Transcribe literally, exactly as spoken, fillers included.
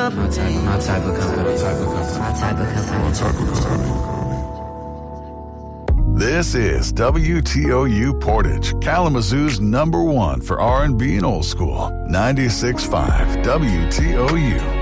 couple days. My type of company. My type of company. This is W T O U Portage, Kalamazoo's number one for R and B and old school. ninety-six point five W T O U.